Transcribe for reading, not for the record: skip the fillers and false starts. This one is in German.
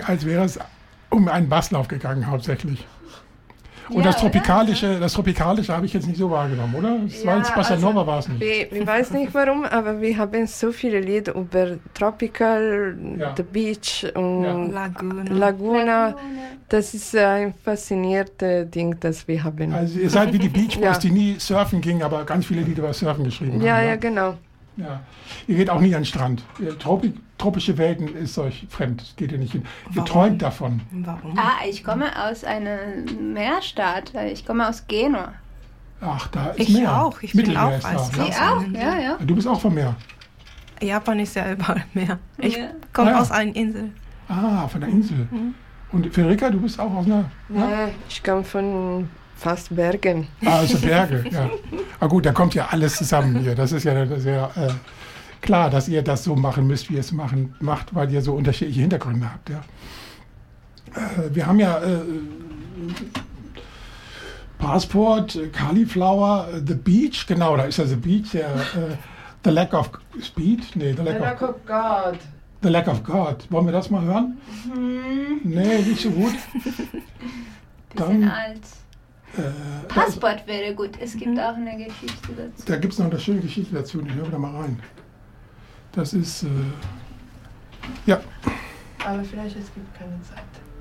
als wäre es um einen Basslauf gegangen hauptsächlich. Und Ja, das Tropikalische habe ich jetzt nicht so wahrgenommen, oder? Bossa Nova war es nicht. Ich weiß nicht warum, aber wir haben so viele Lieder über Tropical, The Beach und Laguna. Das ist ein faszinierendes Ding, das wir haben. Also ihr seid wie die Beach Boys, die nie surfen gingen, aber ganz viele Lieder über Surfen geschrieben haben. Ja, genau. Ja. Ihr geht auch nie an den Strand. Tropische Welten ist euch fremd. Das geht ihr nicht hin. Ihr träumt davon. Warum? Ich komme aus einer Meerstadt. Ich komme aus Genua. Ach, da ist Ich Meer. auch. Ich bin auch ist da. als Sie auch? Ja. Du bist auch vom Meer. Japan ist ja überall Meer. Ich Ja. komme aus einer Insel. Von der Insel. Und Federica, du bist auch aus einer... Nee, ich komme von fast Bergen. Also Berge, ja. Aber gut, da kommt ja alles zusammen hier. Das ist ja sehr klar, dass ihr das so machen müsst, wie ihr es macht, weil ihr so unterschiedliche Hintergründe habt. Ja. Wir haben ja Passport, Cauliflower, The Beach, genau, da ist ja The Beach, The Lack of Speed, nee, The Lack of God. The Lack of God. Wollen wir das mal hören? Nee, nicht so gut. Bisschen alt. Passport wäre gut. Es gibt auch eine Geschichte dazu. Da gibt es noch eine schöne Geschichte dazu. Ich höre da mal rein. Das ist, ja. Aber vielleicht es gibt keine Zeit.